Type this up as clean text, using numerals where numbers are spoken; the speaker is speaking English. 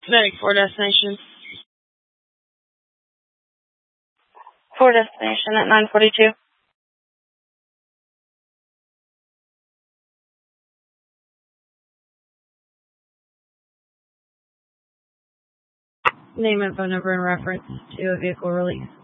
Medic for destination. For destination at 942. Name and phone number in reference to a vehicle release.